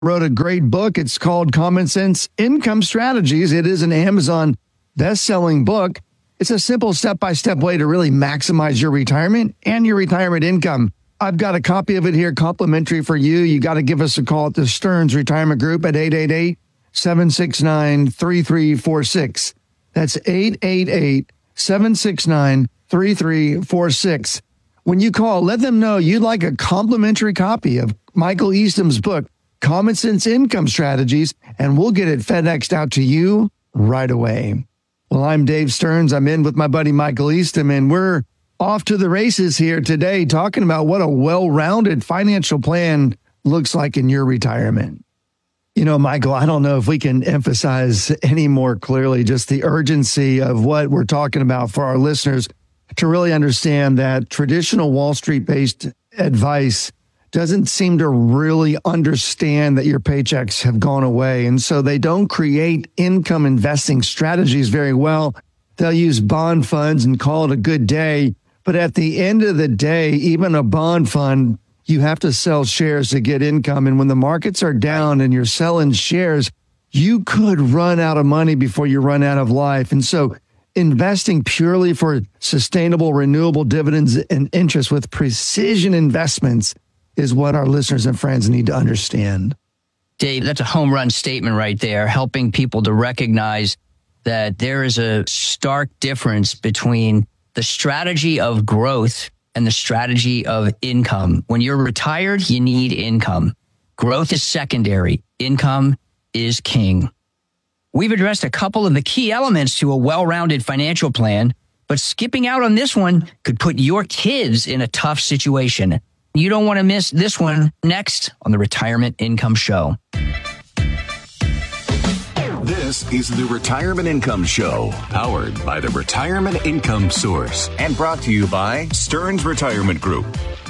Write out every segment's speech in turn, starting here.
wrote a great book. It's called Common Sense Income Strategies. It is an Amazon best-selling book. It's a simple step-by-step way to really maximize your retirement and your retirement income. I've got a copy of it here, complimentary for you. You got to give us a call at the Stearns Retirement Group at 888-769-3346. That's 888-769-3346. When you call, let them know you'd like a complimentary copy of Michael Eastham's book, Common Sense Income Strategies, and we'll get it FedExed out to you right away. Well, I'm Dave Stearns. I'm in with my buddy Michael Eastham, and we're off to the races here today talking about what a well-rounded financial plan looks like in your retirement. You know, Michael, I don't know if we can emphasize any more clearly just the urgency of what we're talking about for our listeners to really understand that traditional Wall Street-based advice doesn't seem to really understand that your paychecks have gone away. And so they don't create income investing strategies very well. They'll use bond funds and call it a good day. But at the end of the day, even a bond fund, you have to sell shares to get income. And when the markets are down and you're selling shares, you could run out of money before you run out of life. And so investing purely for sustainable, renewable dividends and interest with precision investments is what our listeners and friends need to understand. Dave, that's a home run statement right there, helping people to recognize that there is a stark difference between the strategy of growth and the strategy of income. When you're retired, you need income. Growth is secondary. Income is king. We've addressed a couple of the key elements to a well-rounded financial plan, but skipping out on this one could put your kids in a tough situation. You don't want to miss this one next on the Retirement Income Show. This is the Retirement Income Show, powered by the Retirement Income Source and brought to you by Stearns Retirement Group.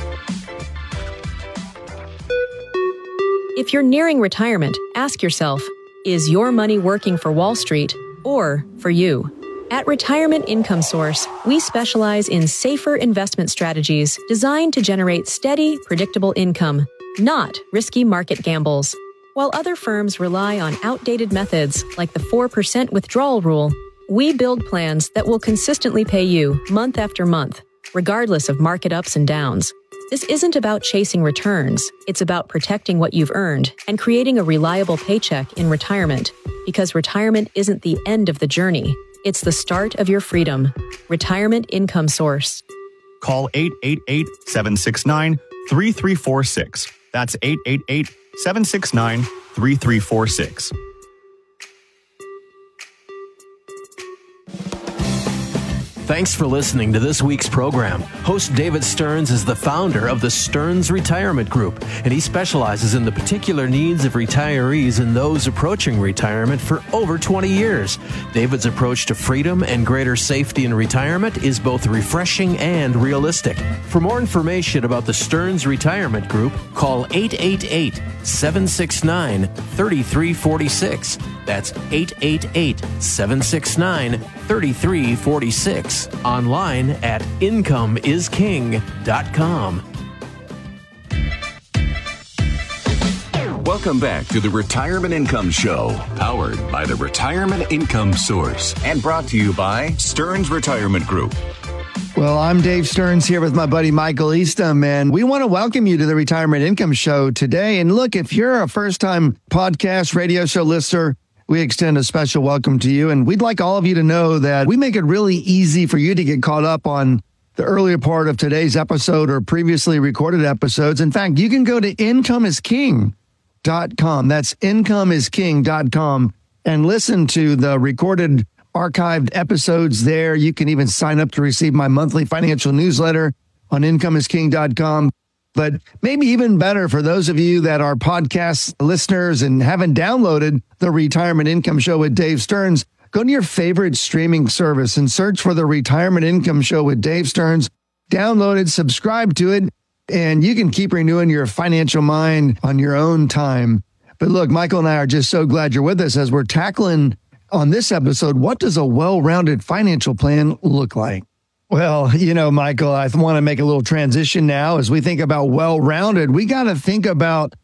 If you're nearing retirement, ask yourself, is your money working for Wall Street or for you? At Retirement Income Source, we specialize in safer investment strategies designed to generate steady, predictable income, not risky market gambles. While other firms rely on outdated methods like the 4% withdrawal rule, we build plans that will consistently pay you month after month, regardless of market ups and downs. This isn't about chasing returns. It's about protecting what you've earned and creating a reliable paycheck in retirement, because retirement isn't the end of the journey. It's the start of your freedom. Retirement Income Source. Call 888-769-3346. That's 888-769-3346. Thanks for listening to this week's program. Host David Stearns is the founder of the Stearns Retirement Group, and he specializes in the particular needs of retirees and those approaching retirement for over 20 years. David's approach to freedom and greater safety in retirement is both refreshing and realistic. For more information about the Stearns Retirement Group, call 888-769-3346. That's 888-769-3346. Online at incomeisking.com. Welcome back to the Retirement Income Show, powered by the Retirement Income Source and brought to you by Stearns Retirement Group. Well, I'm Dave Stearns here with my buddy Michael Eastham, and we want to welcome you to the Retirement Income Show today. And look, if you're a first-time podcast radio show listener, we extend a special welcome to you. And we'd like all of you to know that we make it really easy for you to get caught up on the earlier part of today's episode or previously recorded episodes. In fact, you can go to incomeisking.com. That's incomeisking.com and listen to the recorded archived episodes there. You can even sign up to receive my monthly financial newsletter on incomeisking.com. But maybe even better for those of you that are podcast listeners and haven't downloaded the Retirement Income Show with Dave Stearns, go to your favorite streaming service and search for the Retirement Income Show with Dave Stearns. Download it, subscribe to it, and you can keep renewing your financial mind on your own time. But look, Michael and I are just so glad you're with us as we're tackling on this episode, what does a well-rounded financial plan look like? Well, you know, Michael, I want to make a little transition now. As we think about well-rounded, we got to think about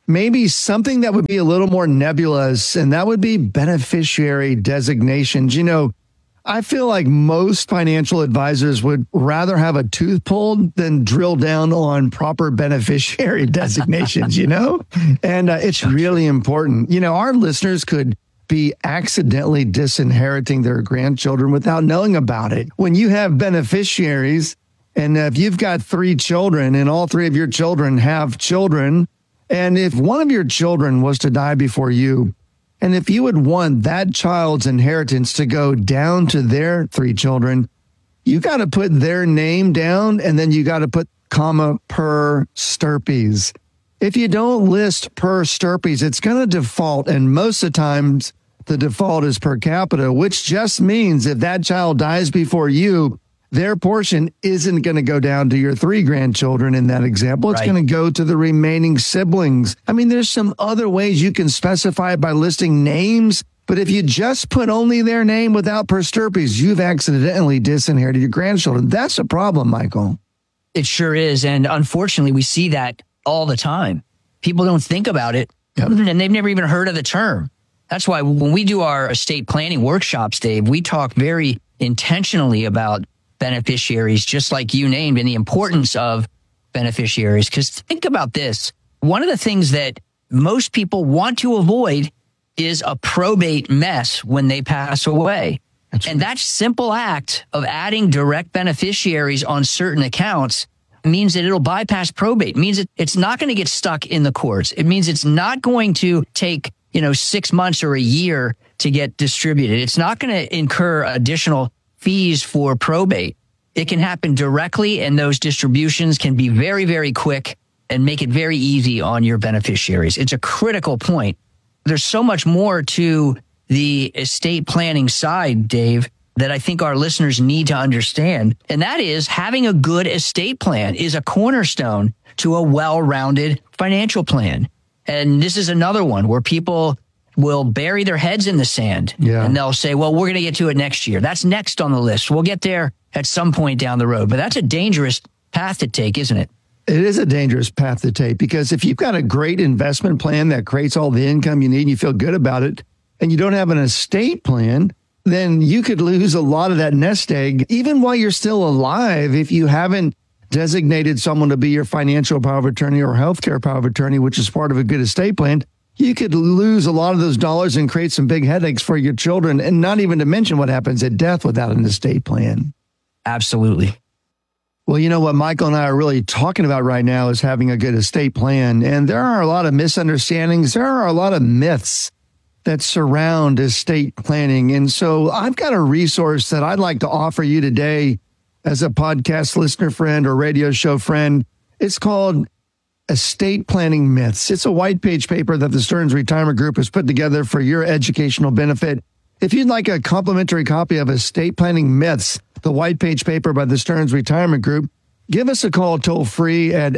maybe something that would be a little more nebulous, and that would be beneficiary designations. You know, I feel like most financial advisors would rather have a tooth pulled than drill down on proper beneficiary designations, you know? And it's really important. You know, our listeners could be accidentally disinheriting their grandchildren without knowing about it. When you have beneficiaries, and if you've got 3 children and all 3 of your children have children, and if one of your children was to die before you, and if you would want that child's inheritance to go down to their 3 children, you got to put their name down, and then you got to put comma per Stirpes. If you don't list per Stirpes, it's going to default, and most of the times the default is per capita, which just means if that child dies before you, their portion isn't going to go down to your 3 grandchildren in that example. It's going to go to the remaining siblings. I mean, there's some other ways you can specify it by listing names, but if you just put only their name without per Stirpes, you've accidentally disinherited your grandchildren. That's a problem, Michael. It sure is. And unfortunately, we see that all the time. People don't think about it, and they've never even heard of the term. That's why when we do our estate planning workshops, Dave, we talk very intentionally about beneficiaries, just like you named, and the importance of beneficiaries. Because think about this. One of the things that most people want to avoid is a probate mess when they pass away. And that simple act of adding direct beneficiaries on certain accounts means that it'll bypass probate. It means it's not going to get stuck in the courts. It means it's not going to take 6 months or a year to get distributed. It's not going to incur additional fees for probate. It can happen directly, and those distributions can be very, very quick and make it very easy on your beneficiaries. It's a critical point. There's so much more to the estate planning side, Dave, that I think our listeners need to understand. And that is having a good estate plan is a cornerstone to a well-rounded financial plan. And this is another one where people will bury their heads in the sand and they'll say, well, we're going to get to it next year. That's next on the list. We'll get there at some point down the road. But that's a dangerous path to take, isn't it? It is a dangerous path to take, because if you've got a great investment plan that creates all the income you need and you feel good about it, and you don't have an estate plan, then you could lose a lot of that nest egg, even while you're still alive, if you haven't designated someone to be your financial power of attorney or healthcare power of attorney, which is part of a good estate plan. You could lose a lot of those dollars and create some big headaches for your children, and not even to mention what happens at death without an estate plan. Absolutely. Well, you know what Michael and I are really talking about right now is having a good estate plan. And there are a lot of misunderstandings. There are a lot of myths that surround estate planning. And so I've got a resource that I'd like to offer you today as a podcast listener friend or radio show friend. It's called Estate Planning Myths. It's a white page paper that the Stearns Retirement Group has put together for your educational benefit. If you'd like a complimentary copy of Estate Planning Myths, the white page paper by the Stearns Retirement Group, give us a call toll free at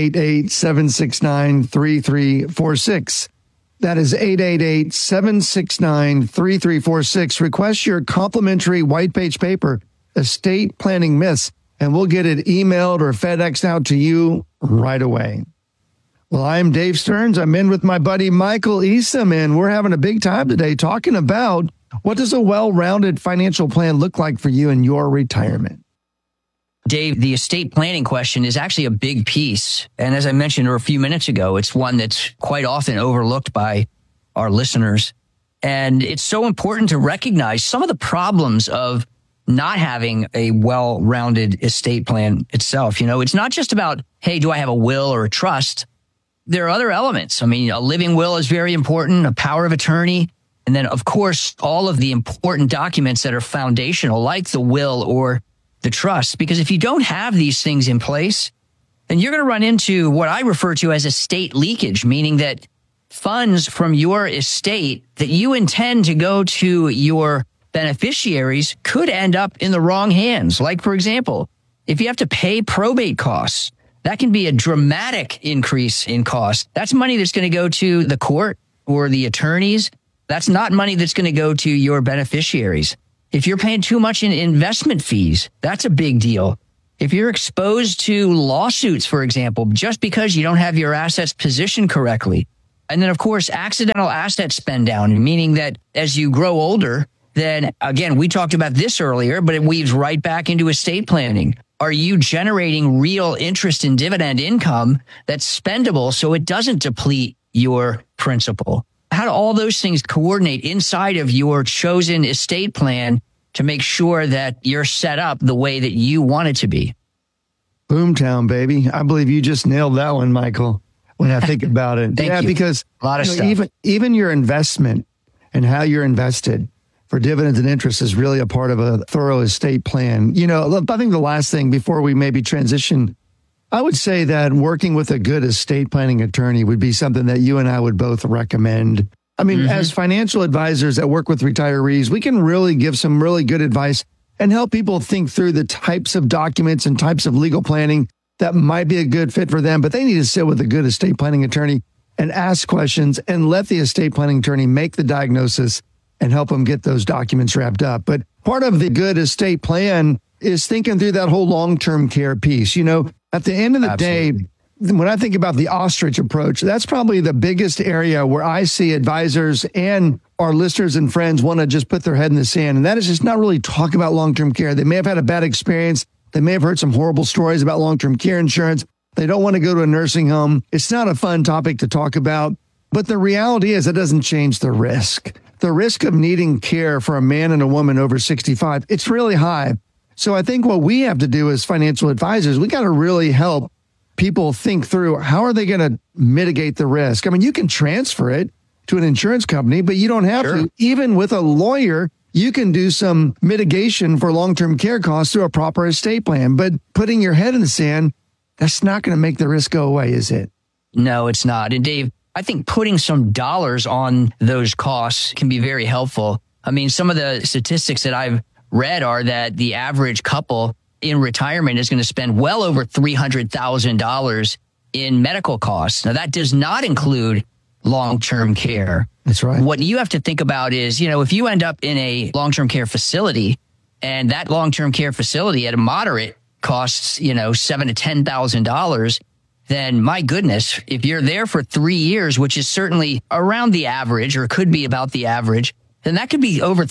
888-769-3346. That is 888-769-3346. Request your complimentary white page paper, Estate Planning Myths, and we'll get it emailed or FedExed out to you right away. Well, I'm Dave Stearns. I'm in with my buddy Michael Eastham, and we're having a big time today talking about what does a well-rounded financial plan look like for you in your retirement. Dave, the estate planning question is actually a big piece. And as I mentioned a few minutes ago, it's one that's quite often overlooked by our listeners. And it's so important to recognize some of the problems of not having a well-rounded estate plan itself. You know, it's not just about, hey, do I have a will or a trust? There are other elements. I mean, a living will is very important, a power of attorney. And then, of course, all of the important documents that are foundational, like the will or the trust. Because if you don't have these things in place, then you're going to run into what I refer to as estate leakage, meaning that funds from your estate that you intend to go to your beneficiaries could end up in the wrong hands. Like, for example, if you have to pay probate costs, that can be a dramatic increase in cost. That's money that's going to go to the court or the attorneys. That's not money that's going to go to your beneficiaries. If you're paying too much in investment fees, that's a big deal. If you're exposed to lawsuits, for example, just because you don't have your assets positioned correctly, And then, of course, accidental asset spend down, meaning that as you grow older, then again, we talked about this earlier, but it weaves right back into estate planning. Are you generating real interest and dividend income that's spendable so it doesn't deplete your principal? How do all those things coordinate inside of your chosen estate plan to make sure that you're set up the way that you want it to be? Boomtown, baby. I believe you just nailed that one, Michael, when I think about it. Thank you. Because a lot of stuff. Even your investment and how you're invested for dividends and interest is really a part of a thorough estate plan. You know, I think the last thing before we maybe transition, I would say that working with a good estate planning attorney would be something that you and I would both recommend. I mean, as financial advisors that work with retirees, we can really give some really good advice and help people think through the types of documents and types of legal planning that might be a good fit for them. But they need to sit with a good estate planning attorney and ask questions and let the estate planning attorney make the diagnosis and help them get those documents wrapped up. But part of the good estate plan is thinking through that whole long-term care piece. You know, at the end of the day, when I think about the ostrich approach, that's probably the biggest area where I see advisors and our listeners and friends want to just put their head in the sand. And that is just not really talk about long-term care. They may have had a bad experience. They may have heard some horrible stories about long-term care insurance. They don't want to go to a nursing home. It's not a fun topic to talk about. But the reality is it doesn't change the risk. The risk of needing care for a man and a woman over 65, it's really high. So I think what we have to do as financial advisors, we got to really help people think through how are they going to mitigate the risk. I mean, you can transfer it to an insurance company, but you don't have to. Even with a lawyer, you can do some mitigation for long-term care costs through a proper estate plan. But putting your head in the sand, that's not going to make the risk go away, is it? No, it's not. And Dave, I think putting some dollars on those costs can be very helpful. I mean, some of the statistics that I've read are that the average couple in retirement is going to spend well over $300,000 in medical costs. Now, that does not include long-term care. That's right. What you have to think about is, you know, if you end up in a long-term care facility and that long-term care facility at a moderate costs, you know, $7,000 to $10,000, then my goodness, if you're there for 3 years, which is certainly around the average or could be about the average, then that could be over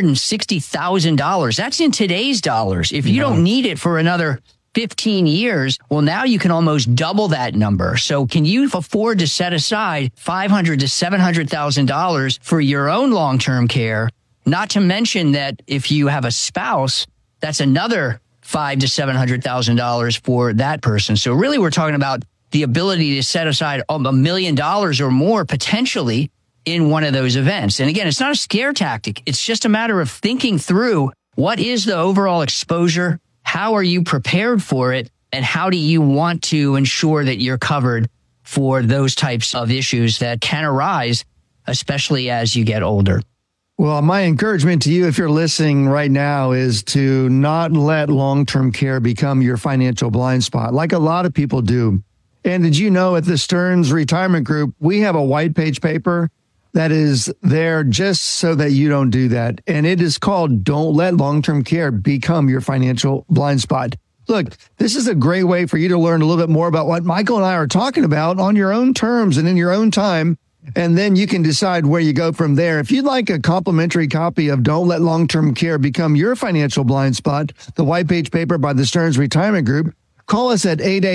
$360,000. That's in today's dollars. If you don't need it for another 15 years, well, now you can almost double that number. So can you afford to set aside $500,000 to $700,000 for your own long-term care? Not to mention that if you have a spouse, that's another $500,000 to $700,000 for that person. So really, we're talking about the ability to set aside $1 million or more potentially in one of those events. And again, it's not a scare tactic. It's just a matter of thinking through what is the overall exposure, how are you prepared for it, and how do you want to ensure that you're covered for those types of issues that can arise, especially as you get older. Well, my encouragement to you, if you're listening right now, is to not let long-term care become your financial blind spot, like a lot of people do. And did you know at the Stearns Retirement Group, we have a white page paper that is there just so that you don't do that. And it is called Don't Let Long-Term Care Become Your Financial Blind Spot. Look, this is a great way for you to learn a little bit more about what Michael and I are talking about on your own terms and in your own time. And then you can decide where you go from there. If you'd like a complimentary copy of Don't Let Long-Term Care Become Your Financial Blind Spot, the white page paper by the Stearns Retirement Group, call us at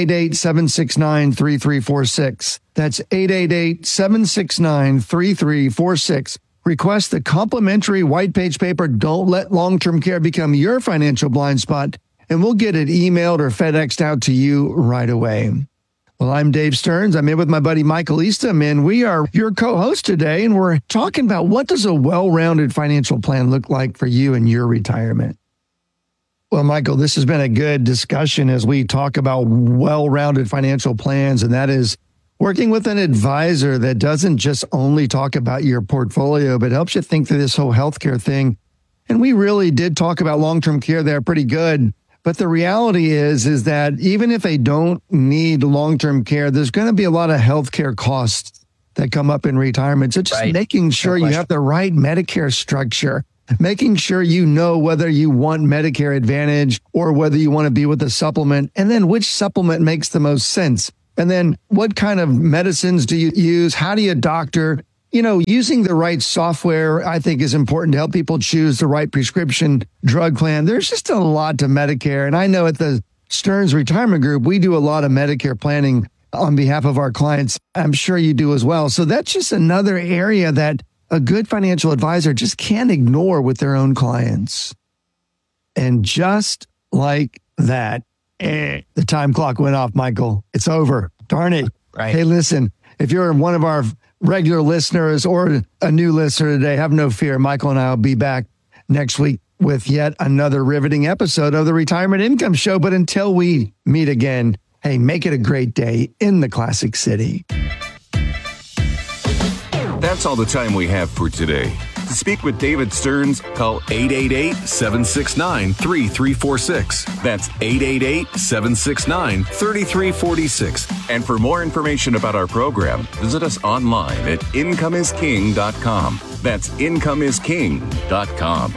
888-769-3346. That's 888-769-3346. Request the complimentary white page paper, Don't Let Long-Term Care Become Your Financial Blind Spot, and we'll get it emailed or FedExed out to you right away. Well, I'm Dave Stearns. I'm in with my buddy Michael Eastham, and we are your co-host today, and we're talking about what does a well-rounded financial plan look like for you in your retirement. Well, Michael, this has been a good discussion as we talk about well-rounded financial plans, and that is working with an advisor that doesn't just only talk about your portfolio, but helps you think through this whole healthcare thing. And we really did talk about long-term care there pretty good. But the reality is that even if they don't need long-term care, there's going to be a lot of healthcare costs that come up in retirement. So just making sure you have the right Medicare structure, making sure you know whether you want Medicare Advantage or whether you want to be with a supplement, and then which supplement makes the most sense And then what kind of medicines do you use? How do you doctor? Using the right software, I think, is important to help people choose the right prescription drug plan. There's just a lot to Medicare. And I know at the Stearns Retirement Group, we do a lot of Medicare planning on behalf of our clients. I'm sure you do as well. So that's just another area that a good financial advisor just can't ignore with their own clients. And just like that, the time clock went off, Michael. It's over. Darn it. Right. Hey, listen, if you're one of our regular listeners or a new listener today, have no fear. Michael and I will be back next week with yet another riveting episode of the Retirement Income Show. But until we meet again, hey, make it a great day in the Classic City. That's all the time we have for today. To speak with David Stearns, call 888-769-3346. That's 888-769-3346. And for more information about our program, visit us online at incomeisking.com. That's incomeisking.com.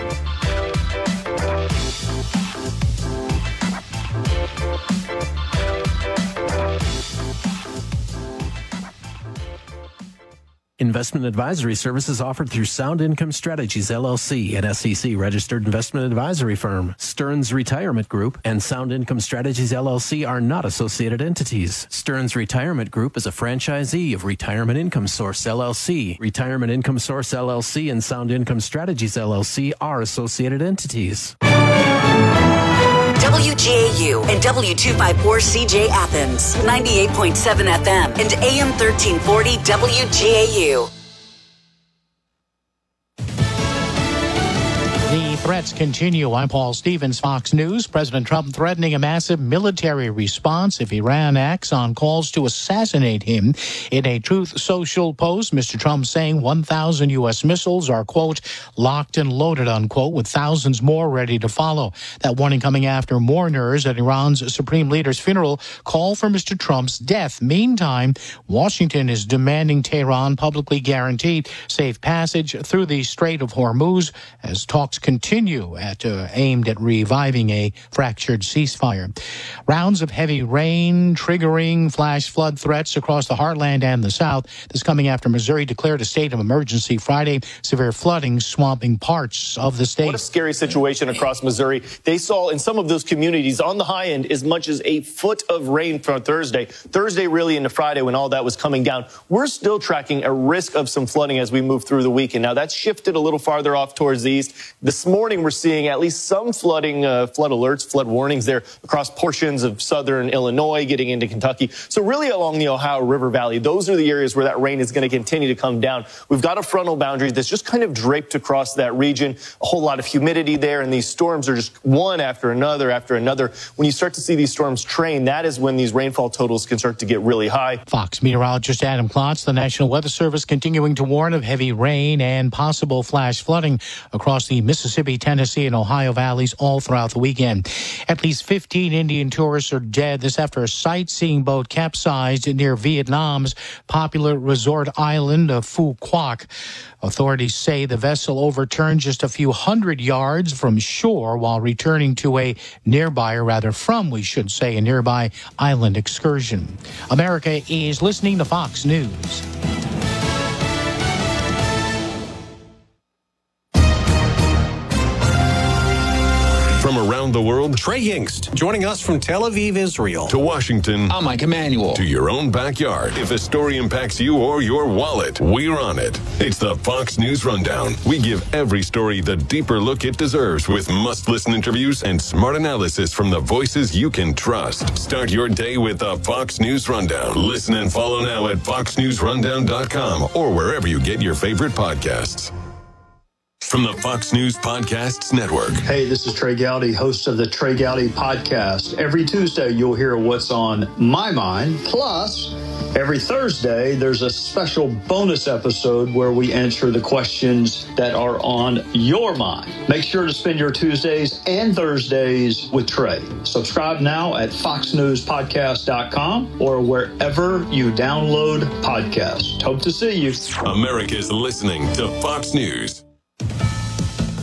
Investment advisory services offered through Sound Income Strategies, LLC, an SEC-registered investment advisory firm. Stearns Retirement Group and Sound Income Strategies, LLC are not associated entities. Stearns Retirement Group is a franchisee of Retirement Income Source, LLC. Retirement Income Source, LLC and Sound Income Strategies, LLC are associated entities. WGAU and W254CJ Athens, 98.7 FM and AM 1340 WGAU. The threats continue. I'm Paul Stevens, Fox News. President Trump threatening a massive military response if Iran acts on calls to assassinate him. In a Truth Social post, Mr. Trump saying 1,000 U.S. missiles are, quote, locked and loaded, unquote, with thousands more ready to follow. That warning coming after mourners at Iran's supreme leader's funeral call for Mr. Trump's death. Meantime, Washington is demanding Tehran publicly guarantee safe passage through the Strait of Hormuz as talks continue aimed at reviving a fractured ceasefire. Rounds of heavy rain triggering flash flood threats across the heartland and the South. This coming after Missouri declared a state of emergency Friday. Severe flooding swamping parts of the state. What a scary situation across Missouri. They saw in some of those communities on the high end as much as a foot of rain from Thursday really into Friday when all that was coming down. We're still tracking a risk of some flooding as we move through the weekend. Now that's shifted a little farther off towards the east. This morning, we're seeing at least some flooding, flood alerts, flood warnings there across portions of southern Illinois, getting into Kentucky. So really along the Ohio River Valley, those are the areas where that rain is going to continue to come down. We've got a frontal boundary that's just kind of draped across that region, a whole lot of humidity there, and these storms are just one after another after another. When you start to see these storms train, that is when these rainfall totals can start to get really high. Fox meteorologist Adam Klotz, the National Weather Service continuing to warn of heavy rain and possible flash flooding across the Mississippi, Tennessee, and Ohio valleys all throughout the weekend. At least 15 Indian tourists are dead. This after a sightseeing boat capsized near Vietnam's popular resort island of Phu Quoc. Authorities say the vessel overturned just a few hundred yards from shore while returning to a nearby island excursion. America is listening to Fox News. From around the world, Trey Yingst, joining us from Tel Aviv, Israel. To Washington, I'm Mike Emanuel. To your own backyard. If a story impacts you or your wallet, we're on it. It's the Fox News Rundown. We give every story the deeper look it deserves with must-listen interviews and smart analysis from the voices you can trust. Start your day with the Fox News Rundown. Listen and follow now at foxnewsrundown.com or wherever you get your favorite podcasts. From the Fox News Podcasts Network. Hey, this is Trey Gowdy, host of the Trey Gowdy Podcast. Every Tuesday, you'll hear what's on my mind. Plus, every Thursday, there's a special bonus episode where we answer the questions that are on your mind. Make sure to spend your Tuesdays and Thursdays with Trey. Subscribe now at foxnewspodcast.com or wherever you download podcasts. Hope to see you. America's listening to Fox News.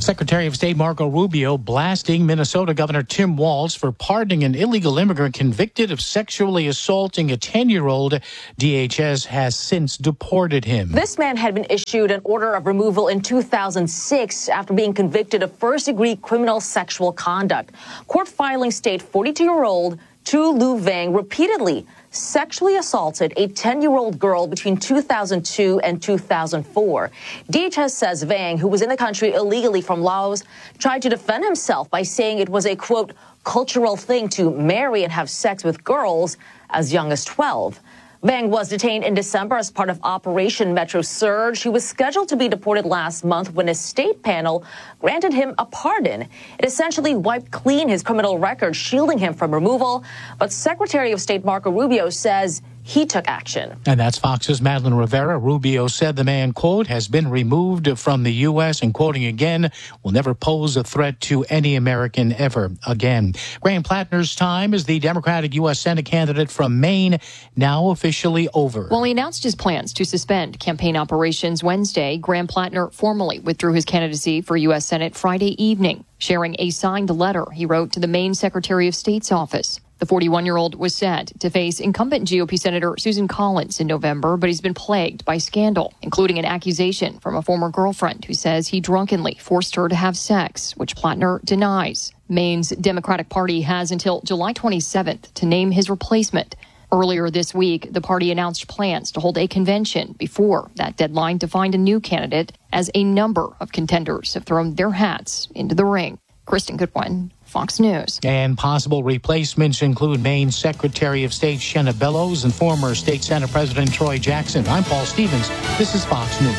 Secretary of State Marco Rubio blasting Minnesota Governor Tim Walz for pardoning an illegal immigrant convicted of sexually assaulting a 10-year-old. DHS has since deported him. This man had been issued an order of removal in 2006 after being convicted of first-degree criminal sexual conduct. Court filings state 42-year-old Tu Lu Vang repeatedly sexually assaulted a 10-year-old girl between 2002 and 2004. DHS says Vang, who was in the country illegally from Laos, tried to defend himself by saying it was a, quote, cultural thing to marry and have sex with girls as young as 12. Vang was detained in December as part of Operation Metro Surge. He was scheduled to be deported last month when a state panel granted him a pardon. It essentially wiped clean his criminal record, shielding him from removal. But Secretary of State Marco Rubio says he took action. And that's Fox's Madeline Rivera. Rubio said the man, quote, has been removed from the U.S. and, quoting again, will never pose a threat to any American ever again. Graham Plattner's time as the Democratic U.S. Senate candidate from Maine now officially over. Well, he announced his plans to suspend campaign operations Wednesday. Graham Plattner formally withdrew his candidacy for U.S. Senate Friday evening, sharing a signed letter he wrote to the Maine Secretary of State's office. The 41-year-old was set to face incumbent GOP Senator Susan Collins in November, but he's been plagued by scandal, including an accusation from a former girlfriend who says he drunkenly forced her to have sex, which Plattner denies. Maine's Democratic Party has until July 27th to name his replacement. Earlier this week, the party announced plans to hold a convention before that deadline to find a new candidate, as a number of contenders have thrown their hats into the ring. Kristen Goodwin, Fox News. And possible replacements include Maine Secretary of State Shenna Bellows and former State Senate President Troy Jackson. I'm Paul Stevens. This is Fox News.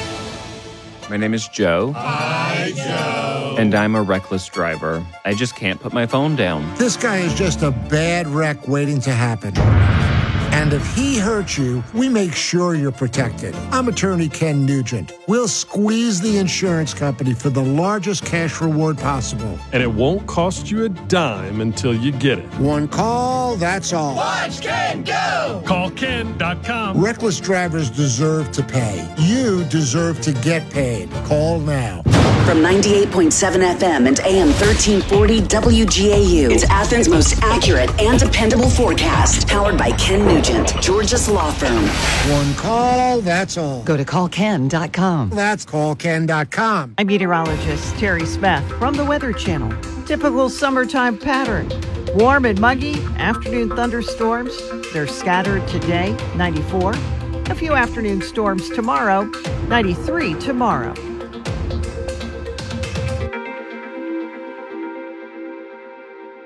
My name is Joe. Hi, Joe. And I'm a reckless driver. I just can't put my phone down. This guy is just a bad wreck waiting to happen. And if he hurts you, we make sure you're protected. I'm attorney Ken Nugent. We'll squeeze the insurance company for the largest cash reward possible. And it won't cost you a dime until you get it. One call, that's all. Watch Ken go! Call Ken.com. Reckless drivers deserve to pay. You deserve to get paid. Call now. From 98.7 FM and AM 1340 WGAU, it's Athens' most accurate and dependable forecast. Powered by Ken Nugent, Georgia's law firm. One call, that's all. Go to callken.com. That's callken.com. I'm meteorologist Terry Smith from the Weather Channel. Typical summertime pattern. Warm and muggy, afternoon thunderstorms. They're scattered today, 94. A few afternoon storms tomorrow, 93 tomorrow.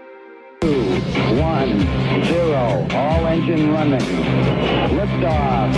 2, 1, 0. All engine running. Liftoff.